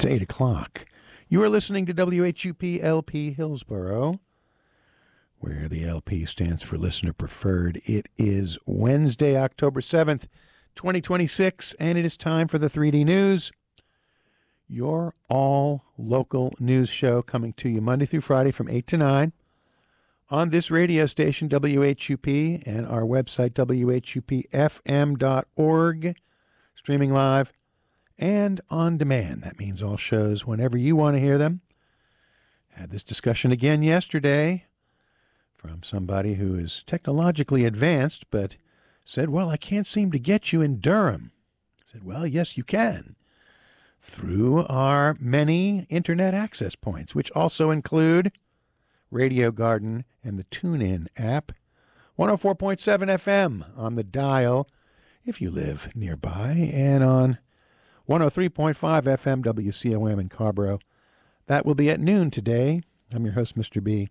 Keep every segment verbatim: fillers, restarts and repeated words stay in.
It's eight o'clock. You are listening to W H U P L P Hillsboro, where the L P stands for Listener Preferred. It is Wednesday, October seventh, twenty twenty-six, and it is time for the three D News, your all-local news show coming to you Monday through Friday from eight to nine on this radio station, W H U P, and our website, W H U P F M dot org, streaming live and on demand. That means all shows whenever you want to hear them. Had this discussion again yesterday from somebody who is technologically advanced, but said, well, I can't seem to get you in Durham. I said, well, yes, you can, through our many internet access points, which also include Radio Garden and the TuneIn app, one oh four point seven F M on the dial if you live nearby, and on one oh three point five F M W C O M in Carborough. That will be at noon today. I'm your host, Mister B.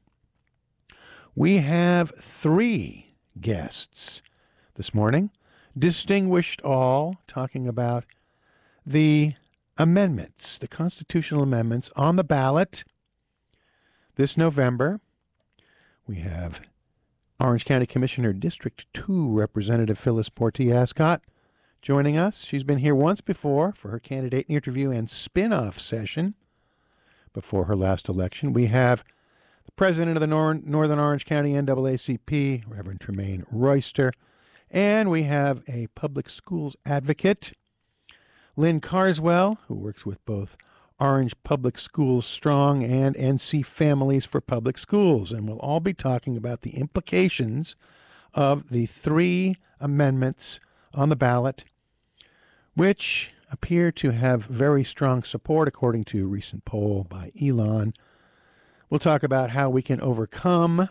We have three guests this morning, distinguished all, talking about the amendments, the constitutional amendments on the ballot this November. We have Orange County Commissioner District two Representative Phyllis Portillo-Ascott joining us. She's been here once before for her candidate interview and spin-off session before her last election. We have the president of the Nor- Northern Orange County N double A C P, Reverend Tremaine Royster, and we have a public schools advocate, Lynn Carswell, who works with both Orange Public Schools Strong and N C Families for Public Schools, and we'll all be talking about the implications of the three amendments on the ballot, which appear to have very strong support according to a recent poll by Elon. We'll talk about how we can overcome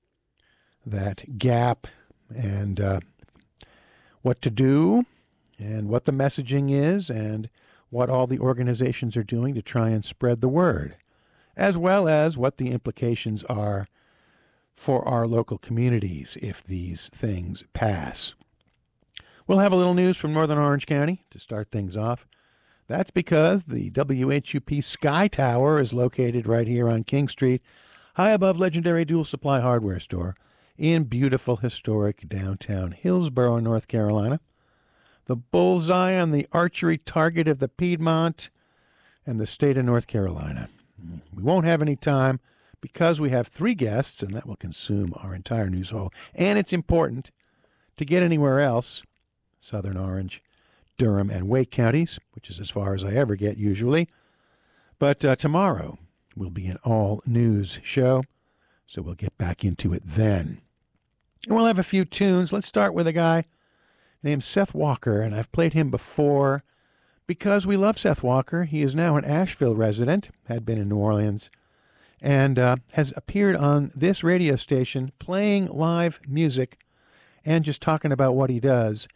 that gap and uh, what to do and what the messaging is and what all the organizations are doing to try and spread the word, as well as what the implications are for our local communities if these things pass. We'll have a little news from Northern Orange County to start things off. That's because the W H U P Sky Tower is located right here on King Street, high above legendary Dual Supply Hardware Store in beautiful, historic downtown Hillsboro, North Carolina. The bullseye on the archery target of the Piedmont and the state of North Carolina. We won't have any time because we have three guests, and that will consume our entire news hall. And it's important to get anywhere else, Southern Orange, Durham, and Wake counties, which is as far as I ever get usually. But uh, tomorrow will be an all-news show, so we'll get back into it then. And we'll have a few tunes. Let's start with a guy named Seth Walker, and I've played him before because we love Seth Walker. He is now an Asheville resident, had been in New Orleans, and uh, has appeared on this radio station playing live music and just talking about what he does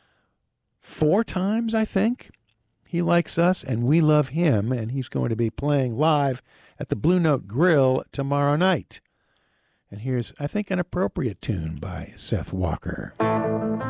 four times, I think. He likes us, and we love him, and he's going to be playing live at the Blue Note Grill tomorrow night. And here's, I think, an appropriate tune by Seth Walker.